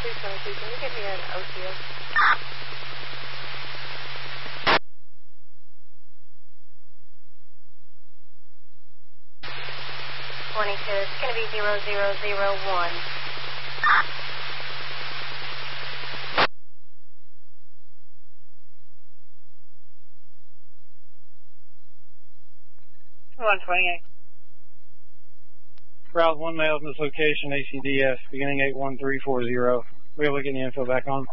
222, can you get me an OCS? 22, it's going to be 0001. Route 1 males in this location, ACDF, beginning 81340. We able to get any info back on?